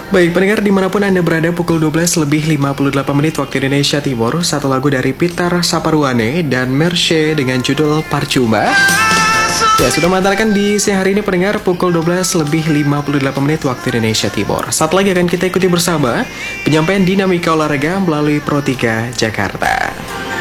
Baik, pendengar dimanapun Anda berada, pukul 12 lebih 58 menit waktu Indonesia Timur. Satu lagu dari Peter Saparuane dan Mershe dengan judul Parcuma. Ya, sudah mengantarkan di siang hari ini pendengar pukul 12 lebih 58 menit waktu Indonesia Timur. Saat lagi akan kita ikuti bersama penyampaian dinamika olahraga melalui Pro 3 Jakarta.